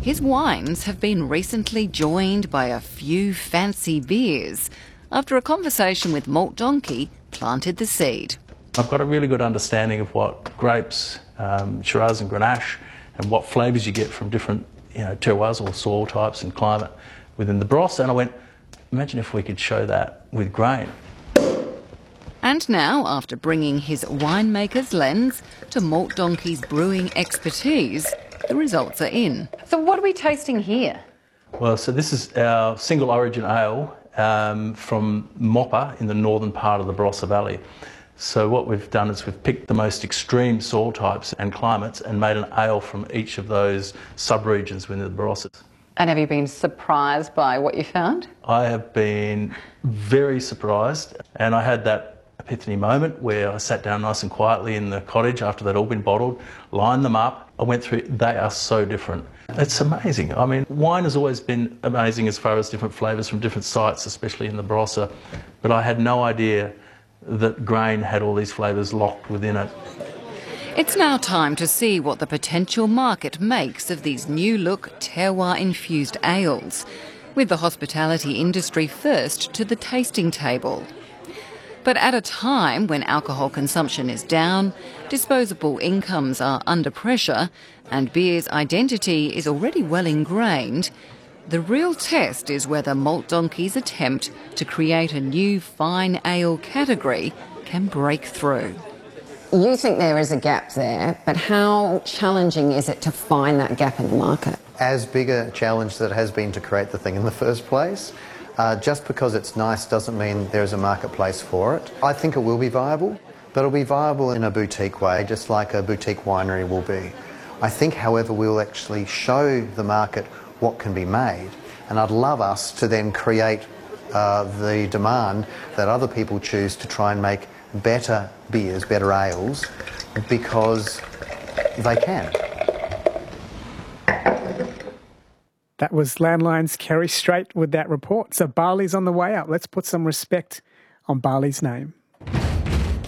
His wines have been recently joined by a few fancy beers after a conversation with Malt Donkey planted the seed. I've got a really good understanding of what grapes, Shiraz and Grenache, and what flavours you get from different terroirs or soil types and climate within the Barossa. And I went, imagine if we could show that with grain. And now, after bringing his winemaker's lens to Malt Donkey's brewing expertise, the results are in. So what are we tasting here? Well, so this is our single origin ale from Moppa in the northern part of the Barossa Valley. So what we've done is we've picked the most extreme soil types and climates and made an ale from each of those sub-regions within the Barossa. And have you been surprised by what you found? I have been very surprised, and I had that epiphany moment where I sat down nice and quietly in the cottage after they'd all been bottled, lined them up. I went through, they are so different. It's amazing. I mean, wine has always been amazing as far as different flavours from different sites, especially in the Barossa, but I had no idea that grain had all these flavours locked within it. It's now time to see what the potential market makes of these new-look terroir-infused ales, with the hospitality industry first to the tasting table. But at a time when alcohol consumption is down, disposable incomes are under pressure, and beer's identity is already well ingrained, the real test is whether Malt Donkey's attempt to create a new fine ale category can break through. You think there is a gap there, but how challenging is it to find that gap in the market? As big a challenge that it has been to create the thing in the first place. Just because it's nice doesn't mean there's a marketplace for it. I think it will be viable, but it'll be viable in a boutique way, just like a boutique winery will be. I think, however, we'll actually show the market what can be made, and I'd love us to then create the demand that other people choose to try and make better beers, better ales, because they can. That was Landline's Kerry Strait with that report. So barley's on the way up. Let's put some respect on barley's name.